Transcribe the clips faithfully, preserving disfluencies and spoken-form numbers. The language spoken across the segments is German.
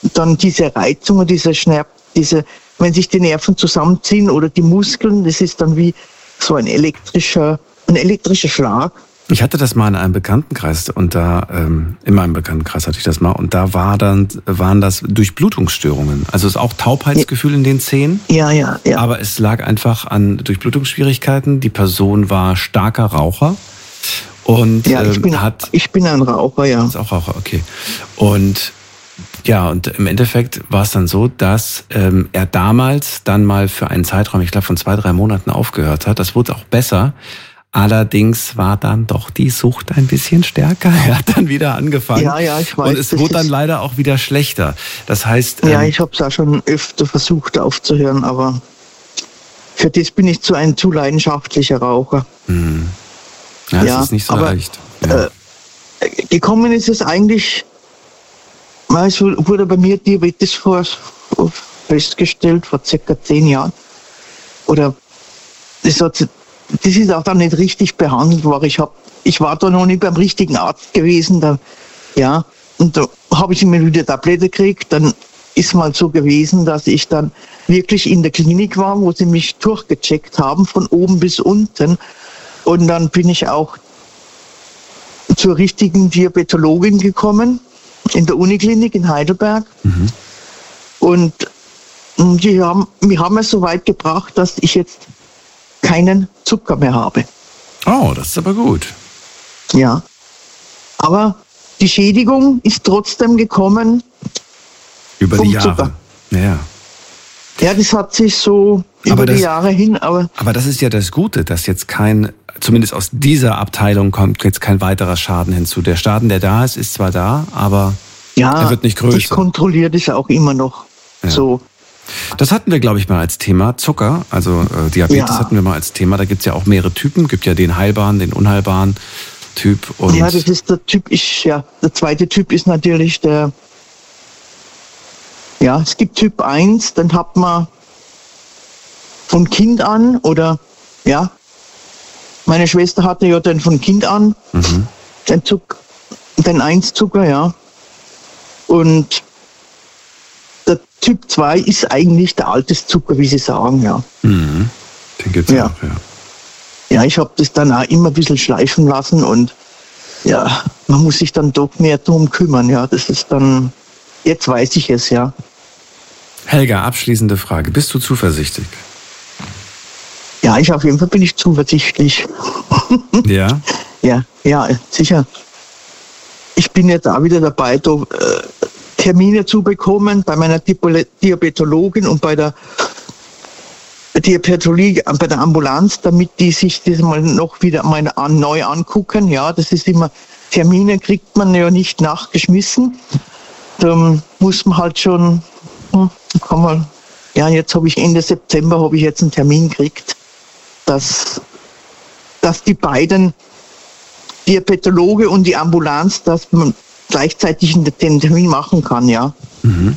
dann diese Reizungen, diese Schmerz, diese, wenn sich die Nerven zusammenziehen oder die Muskeln, das ist dann wie so ein elektrischer, ein elektrischer Schlag. Ich hatte das mal in einem Bekanntenkreis und da, ähm, in meinem Bekanntenkreis hatte ich das mal und da war dann, waren das Durchblutungsstörungen. Also es ist auch Taubheitsgefühl ja. in den Zähnen. Ja, ja, ja. Aber es lag einfach an Durchblutungsschwierigkeiten. Die Person war starker Raucher und ja, ich bin, ähm, hat... Ich bin ein Raucher, ja. Ist auch Raucher, okay. Und ja, und im Endeffekt war es dann so, dass ähm, er damals dann mal für einen Zeitraum, ich glaube von zwei, drei Monaten aufgehört hat. Das wurde auch besser. Allerdings war dann doch die Sucht ein bisschen stärker. Er hat dann wieder angefangen. Ja, ja, ich weiß. Und es wurde dann leider auch wieder schlechter. Das heißt... Ja, ähm, ich habe es auch schon öfter versucht aufzuhören, aber für das bin ich zu ein zu leidenschaftlicher Raucher. Mh. Ja, das ja, ist nicht so aber, leicht. Ja. Äh, gekommen ist es eigentlich, es wurde bei mir Diabetes vor, festgestellt vor circa zehn Jahren. Oder das hat Das ist auch dann nicht richtig behandelt worden. Ich, hab, ich war da noch nicht beim richtigen Arzt gewesen. Da, ja, und da habe ich immer wieder Tablette gekriegt. Dann ist mal so gewesen, dass ich dann wirklich in der Klinik war, wo sie mich durchgecheckt haben, von oben bis unten. Und dann bin ich auch zur richtigen Diabetologin gekommen, in der Uniklinik in Heidelberg. Mhm. Und die haben, wir haben es so weit gebracht, dass ich jetzt keinen Zucker mehr habe. Oh, das ist aber gut. Ja, aber die Schädigung ist trotzdem gekommen. Über vom die Jahre. Zucker. Ja. Ja, das hat sich so aber über das, die Jahre hin. Aber, aber das ist ja das Gute, dass jetzt kein, zumindest aus dieser Abteilung kommt jetzt kein weiterer Schaden hinzu. Der Schaden, der da ist, ist zwar da, aber ja, er wird nicht größer. Ich kontrolliere das auch immer noch ja. so. Das hatten wir, glaube ich, mal als Thema. Zucker, also äh, Diabetes ja. hatten wir mal als Thema. Da gibt es ja auch mehrere Typen. Gibt ja den heilbaren, den unheilbaren Typ. Und ja, das ist der Typ. Ich, ja, der zweite Typ ist natürlich der. Ja, es gibt Typ eins, dann hat man von Kind an oder ja, meine Schwester hatte ja den von Kind an, mhm. den Zucker, den eins Zucker, ja. Und der Typ zwei ist eigentlich der Alterszucker, wie sie sagen, ja. Mhm. Den gibt's ja auch, ja. Ja, ich habe das dann auch immer ein bisschen schleifen lassen und ja, man muss sich dann doch mehr drum kümmern, ja. Das ist dann, jetzt weiß ich es, ja. Helga, abschließende Frage. Bist du zuversichtlich? Ja, ich auf jeden Fall bin ich zuversichtlich. Ja? Ja, ja, sicher. Ich bin jetzt auch wieder dabei, da, äh, Termine zu bekommen bei meiner Diabetologin und bei der Diabetologie, bei der Ambulanz, damit die sich das mal noch wieder mal an, neu angucken. Ja, das ist immer, Termine kriegt man ja nicht nachgeschmissen. Da muss man halt schon, hm, kann man, ja, jetzt habe ich Ende September habe ich jetzt einen Termin gekriegt, dass, dass die beiden, Diabetologe und die Ambulanz, dass man gleichzeitig den Termin machen kann, ja. Mhm.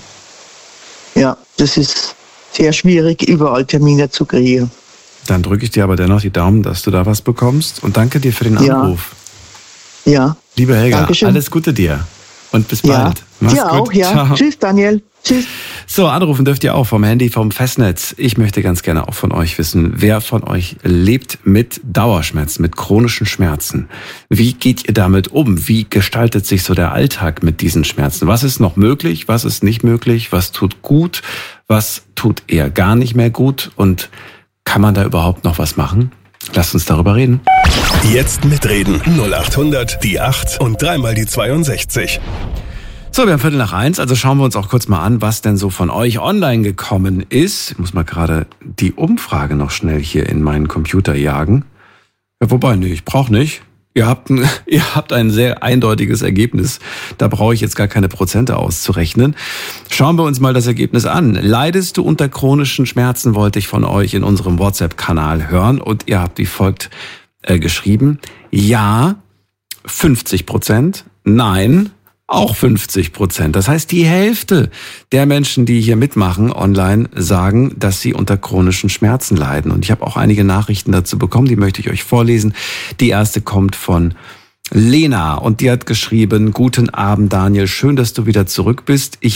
Ja, das ist sehr schwierig, überall Termine zu kriegen. Dann drücke ich dir aber dennoch die Daumen, dass du da was bekommst und danke dir für den Anruf. Ja. ja. Liebe Helga, Dankeschön. Alles Gute dir und bis ja. bald. Mach's dir gut. auch, ja. Ciao. Tschüss, Daniel. Tschüss. So, anrufen dürft ihr auch vom Handy, vom Festnetz. Ich möchte ganz gerne auch von euch wissen, wer von euch lebt mit Dauerschmerzen, mit chronischen Schmerzen? Wie geht ihr damit um? Wie gestaltet sich so der Alltag mit diesen Schmerzen? Was ist noch möglich? Was ist nicht möglich? Was tut gut? Was tut eher gar nicht mehr gut? Und kann man da überhaupt noch was machen? Lasst uns darüber reden. Jetzt mitreden. null acht hundert, die acht und dreimal die zweiundsechzig. So, wir haben Viertel nach eins, also schauen wir uns auch kurz mal an, was denn so von euch online gekommen ist. Ich muss mal gerade die Umfrage noch schnell hier in meinen Computer jagen. Ja, wobei, nee, ich brauche nicht. Ihr habt, ein, ihr habt ein sehr eindeutiges Ergebnis. Da brauche ich jetzt gar keine Prozente auszurechnen. Schauen wir uns mal das Ergebnis an. Leidest du unter chronischen Schmerzen, wollte ich von euch in unserem WhatsApp-Kanal hören. Und ihr habt wie folgt äh, geschrieben. Ja, fünfzig Prozent. Nein, auch fünfzig Prozent. Das heißt, die Hälfte der Menschen, die hier mitmachen online, sagen, dass sie unter chronischen Schmerzen leiden. Und ich habe auch einige Nachrichten dazu bekommen, die möchte ich euch vorlesen. Die erste kommt von Lena und die hat geschrieben: Guten Abend, Daniel, schön, dass du wieder zurück bist. Ich